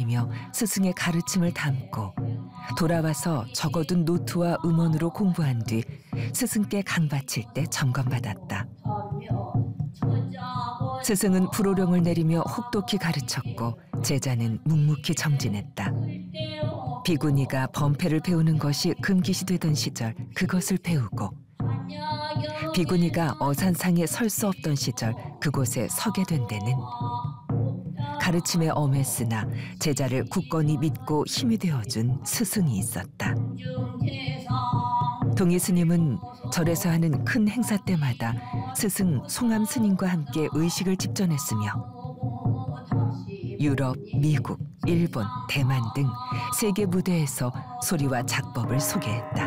다니며 스승의 가르침을 담고 돌아와서 적어둔 노트와 음원으로 공부한 뒤 스승께 강 바칠 때 점검받았다. 스승은 불호령을 내리며 혹독히 가르쳤고 제자는 묵묵히 정진했다. 비구니가 범패를 배우는 것이 금기시 되던 시절 그것을 배우고 비구니가 어산상에 설 수 없던 시절 그곳에 서게 된 데는 가르침에 엄했으나 제자를 굳건히 믿고 힘이 되어준 스승이 있었다. 동희 스님은 절에서 하는 큰 행사 때마다 스승 송암 스님과 함께 의식을 집전했으며 유럽, 미국, 일본, 대만 등 세계 무대에서 소리와 작법을 소개했다.